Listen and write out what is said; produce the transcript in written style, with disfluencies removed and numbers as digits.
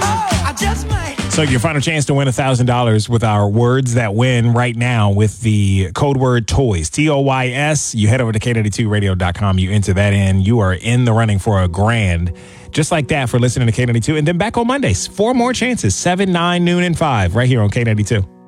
I just might. So your final chance to win $1,000 with our words that win right now with the code word TOYS, TOYS. You head over to K92radio.com. You enter that in. You are in the running for $1,000. Just like that for listening to K92. And then back on Mondays, 4 more chances, 7, 9, noon, and 5 right here on K92.